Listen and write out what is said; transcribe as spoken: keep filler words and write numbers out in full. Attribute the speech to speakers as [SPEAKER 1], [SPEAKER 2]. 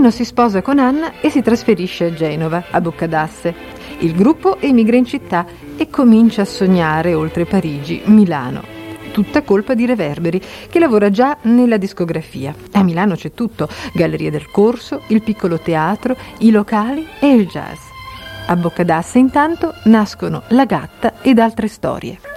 [SPEAKER 1] Pino si sposa con Anna e si trasferisce a Genova, a Boccadasse. Il gruppo emigra in città e comincia a sognare, oltre Parigi, Milano. Tutta colpa di Reverberi, che lavora già nella discografia. A Milano c'è tutto: Galleria del Corso, il piccolo teatro, i locali e il jazz. A Boccadasse intanto nascono La Gatta ed altre storie.